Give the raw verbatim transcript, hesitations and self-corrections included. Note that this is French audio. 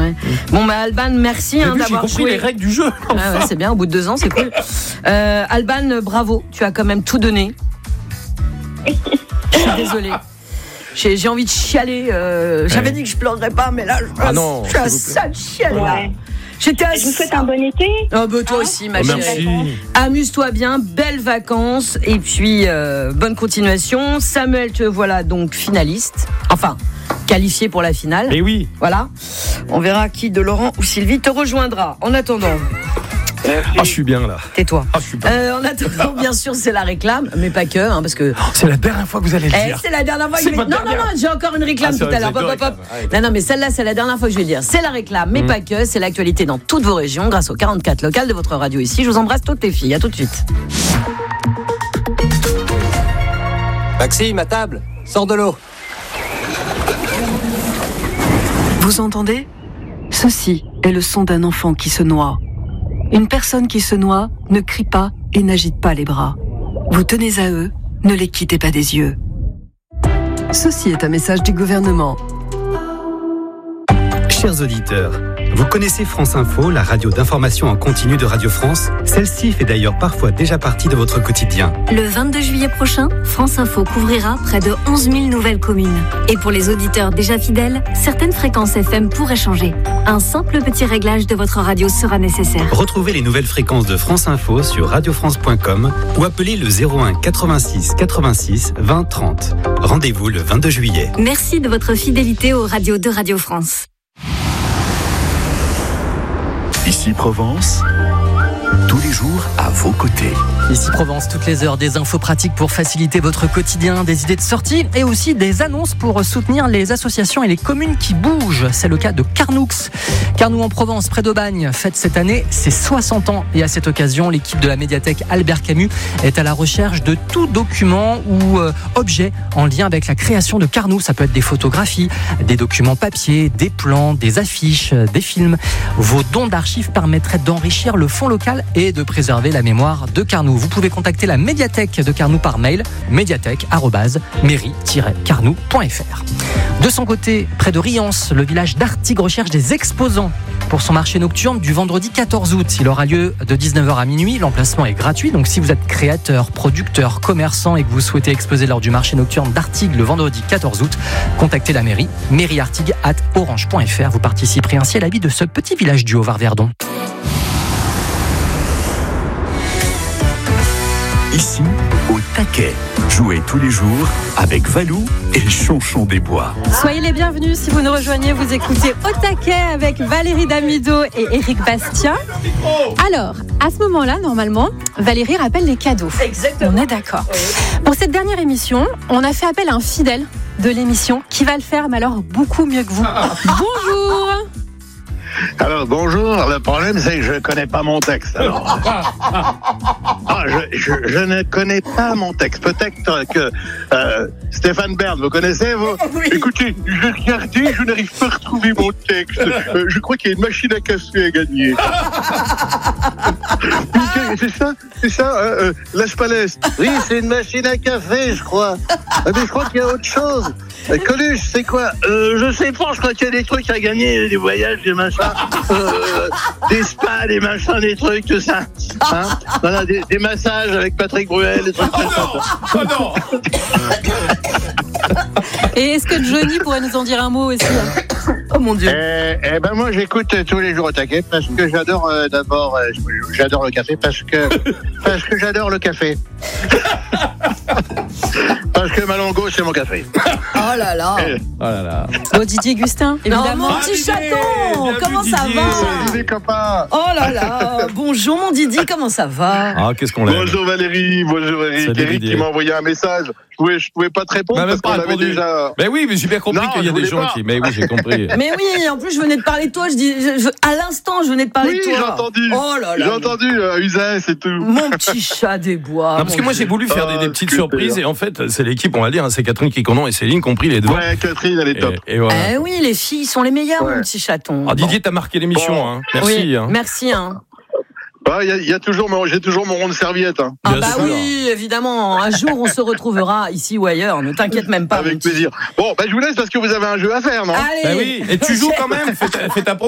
ouais. Bon, bah, Alban, merci hein, vu, d'avoir j'ai compris joué. les règles du jeu. Ah ouais, c'est bien, au bout de deux ans, c'est cool. Euh, Alban, bravo, tu as quand même tout donné. Je suis désolée. J'ai, j'ai envie de chialer. Euh, j'avais ouais. dit que je pleurerais pas, mais là, je, ah non, je suis à ça de chialer. Ouais. Là. J'étais à Je vous souhaite un bon été. Oh, bah, toi aussi, ma oh, chérie. merci. Amuse-toi bien, belles vacances et puis euh, bonne continuation. Samuel, te voilà donc finaliste. Enfin, qualifié pour la finale. Mais oui. Voilà. On verra qui de Laurent ou Sylvie te rejoindra. En attendant. Merci. Ah, je suis bien là. Tais-toi. Ah, je suis bien. Euh, en attendant, bien sûr, c'est la réclame, mais pas que, hein, parce que. Oh, c'est la dernière fois que vous allez le Eh, dire. c'est la dernière fois que C'est je vais. Non, votre non, dernière. non, j'ai encore une réclame Ah, c'est tout vrai, à l'heure. vous avez Hop, deux hop, hop. réclames. Non, non, mais celle-là, c'est la dernière fois que je vais le dire. C'est la réclame, mais Mm. pas que. C'est l'actualité dans toutes vos régions, grâce aux quarante-quatre locales de votre radio ici. Je vous embrasse toutes les filles. À tout de suite. Maxime, à table, sors de l'eau. Vous entendez ? Ceci est le son d'un enfant qui se noie. Une personne qui se noie ne crie pas et n'agite pas les bras. Vous tenez à eux, ne les quittez pas des yeux. Ceci est un message du gouvernement. Chers auditeurs, vous connaissez France Info, la radio d'information en continu de Radio France ? Celle-ci fait d'ailleurs parfois déjà partie de votre quotidien. Le vingt-deux juillet prochain, France Info couvrira près de onze mille nouvelles communes. Et pour les auditeurs déjà fidèles, certaines fréquences F M pourraient changer. Un simple petit réglage de votre radio sera nécessaire. Retrouvez les nouvelles fréquences de France Info sur radio france point com ou appelez le zéro un quatre-vingt-six quatre-vingt-six vingt trente. Rendez-vous le vingt-deux juillet. Merci de votre fidélité aux radios de Radio France. Ici Provence, tous les jours à vos côtés. Ici Provence, toutes les heures, des infos pratiques pour faciliter votre quotidien, des idées de sortie et aussi des annonces pour soutenir les associations et les communes qui bougent. C'est le cas de Carnoux. Carnoux en Provence, près d'Aubagne, fête cette année ses soixante ans. Et à cette occasion, l'équipe de la médiathèque Albert Camus est à la recherche de tout document ou euh, objet en lien avec la création de Carnoux. Ça peut être des photographies, des documents papier, des plans, des affiches, des films. Vos dons d'archives permettraient d'enrichir le fonds local et de préserver la mémoire de Carnoux. Vous pouvez contacter la médiathèque de Carnoux par mail médiathèque arobase mairie tiret carnoux point f r. De son côté, près de Riance, le village d'Artigues recherche des exposants pour son marché nocturne du vendredi quatorze août. Il aura lieu de dix-neuf heures à minuit. L'emplacement est gratuit. Donc si vous êtes créateur, producteur, commerçant et que vous souhaitez exposer lors du marché nocturne d'Artigues le vendredi quatorze août, contactez la mairie, mairieartigues arobase orange point f r. Vous participerez ainsi à la vie de ce petit village du Haut-Var-Verdon. Ici, au taquet. Jouez tous les jours avec Valou et Chonchon des Bois. Soyez les bienvenus si vous nous rejoignez. Vous écoutez Au taquet avec Valérie Damido et Éric Bastien. Alors, à ce moment-là, normalement, Valérie rappelle les cadeaux. Exactement. On est d'accord. Pour cette dernière émission, on a fait appel à un fidèle de l'émission qui va le faire, mais alors beaucoup mieux que vous. Bonjour. Alors bonjour, le problème c'est que je ne connais pas mon texte. Alors. Ah, je, je, je ne connais pas mon texte. Peut-être que euh, Stéphane Bern, vous connaissez vous Oui. Écoutez, j'ai regardé, je n'arrive pas à retrouver mon texte. Euh, je crois qu'il y a une machine à café à gagner. C'est ça, c'est ça, euh, euh, Las Palais. Oui, c'est une machine à café, je crois. Mais je crois qu'il y a autre chose. Euh, Coluche, c'est quoi euh, Je sais pas, je crois qu'il y a des trucs à gagner, des voyages, des machins, euh, des spas, des machins, des trucs, tout ça. Hein voilà, des, des massages avec Patrick Bruel, des trucs comme ça. Oh non. Et est-ce que Johnny pourrait nous en dire un mot aussi? Oh mon Dieu. Eh, eh ben moi j'écoute tous les jours au taquet parce que j'adore euh, d'abord euh, j'adore le café parce que parce que j'adore le café. Parce que Malongo c'est mon café. Oh là là. Eh. Oh là là. Bon, Didier Gustin, Non, évidemment. mon petit Didier, chaton, bien comment vu, ça Didier. va? Les copains. Oh là là. Bonjour mon Didi, comment ça va? Ah, qu'est-ce qu'on l'aime. Bonjour Valérie, bonjour Eric. Salut, Eric Didier. qui m'a envoyé un message. Je pouvais, je pouvais pas te répondre Bah, même parce pas qu'on avait répondu. déjà. Mais oui, mais j'ai bien compris Non, qu'il y a je des voulais gens pas. qui. Mais oui, j'ai compris. Mais oui, en plus je venais de parler de toi, je dis, je- je- à l'instant je venais de parler Oui, de j'ai toi. entendu. Oh là là. J'ai entendu euh, Uzès et tout. Mon petit chat des bois. Non, parce que moi j'ai voulu faire des, des Ah, petites super. surprises et en fait c'est l'équipe, on va dire, hein, c'est Catherine Quiconon et Céline qui ont pris les devants. Ouais, Catherine, elle est top. Et, et voilà. Eh oui, les filles sont les meilleures, Ouais. mon petit chaton. Ah, Didier, t'as marqué l'émission, Bon. hein. Merci. Oui, hein. merci. Hein. Bah, y a, y a toujours mon, j'ai toujours mon rond de serviette. Hein. Ah Bien bah sûr. oui, évidemment. Un jour on se retrouvera ici ou ailleurs. Ne t'inquiète même pas. mon Avec petit- plaisir. Bon, bah, je vous laisse parce que vous avez un jeu à faire, non? Allez. Bah oui, et tu joues quand même, fais ta, fais ta promo.